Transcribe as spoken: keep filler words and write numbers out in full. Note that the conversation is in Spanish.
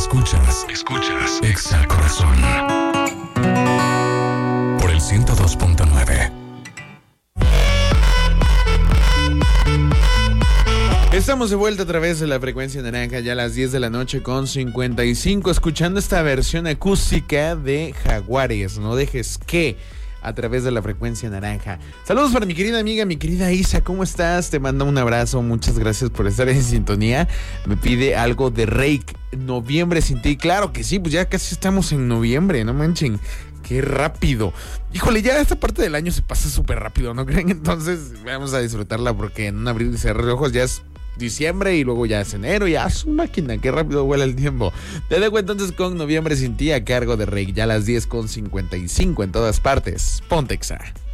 Escuchas, escuchas Exa Corazón por el ciento dos punto nueve. Estamos de vuelta a través de la frecuencia naranja, ya a las diez de la noche con cincuenta y cinco, escuchando esta versión acústica de Jaguares, No Dejes Que, a través de la frecuencia naranja. Saludos para mi querida amiga, mi querida Isa, ¿cómo estás? Te mando un abrazo, muchas gracias por estar en sintonía. Me pide algo de Reik, Noviembre Sin Ti. Claro que sí, pues ya casi estamos en noviembre, no manchen. ¡Qué rápido! Híjole, ya esta parte del año se pasa súper rápido, ¿no creen? Entonces vamos a disfrutarla porque en un abrir y cerrar de ojos ya es diciembre y luego ya es enero, ya es una máquina, qué rápido vuela el tiempo. Te dejo entonces con Noviembre Sin Ti a cargo de Reik, ya a las diez con cincuenta y cinco en todas partes. Ponte Exa.